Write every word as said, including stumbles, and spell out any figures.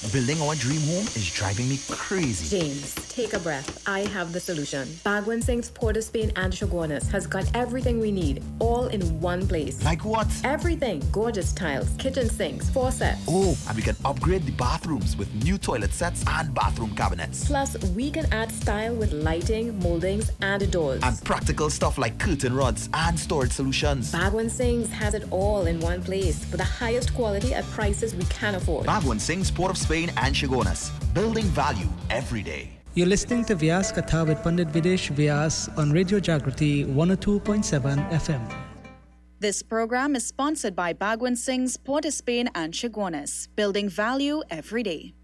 Building our dream home is driving me crazy. James, take a breath. I have the solution. Bhagwan Singh's Port of Spain and Chaguanas has got everything we need, all in one place. Like what? Everything. Gorgeous tiles, kitchen sinks, faucets. Oh, and we can upgrade the bathrooms with new toilet sets and bathroom cabinets. Plus, we can add style with lighting, moldings, and doors. And practical stuff like curtain rods and storage solutions. Bhagwan Singh's has it all in one place for the highest quality at prices we can afford. Bhagwan Singh's Port of Spain and Chaguanas, building value every day. You're listening to Vyas Katha with Pandit Videsh Vyas on Radio Jagrati one oh two point seven F M. This program is sponsored by Bhagwan Singh's Port of Spain and Chaguanas, building value every day.